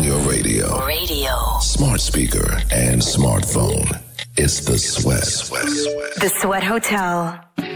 on your radio, smart speaker, and smartphone. It's The Sweat. The Sweat Hotel.